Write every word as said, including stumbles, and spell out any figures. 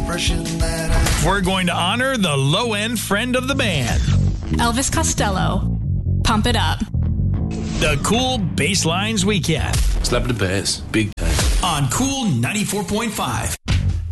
expression that I... We're going to honor the low-end friend of the band. Elvis Costello. Pump it up. The Cool Basslines Weekend. Slap the bass. Big time. On Cool ninety-four point five.